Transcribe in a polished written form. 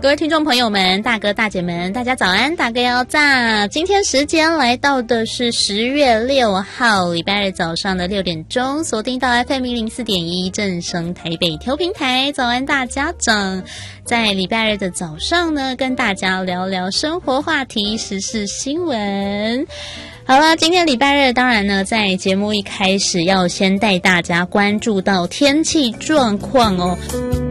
各位听众朋友们，大哥大姐们，大家早安，大哥要炸。今天时间来到的是10月6号礼拜日早上的6点钟，锁定到 FM104.1 正声台北调频台。早安大家长，在礼拜日的早上呢，跟大家聊聊生活话题、时事新闻。好了，今天礼拜日，当然呢，在节目一开始要先带大家关注到天气状况哦。